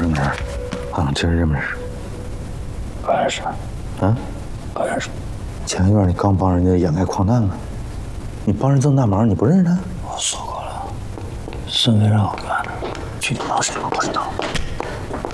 什么事儿？啊，今儿认不认识？ 不认识。 啊？ 不认识。 前个月你刚帮人家掩盖矿难了，你帮人这么大忙，你不认识他？ 我说过了，是为让我干的，具体忙谁我不知道。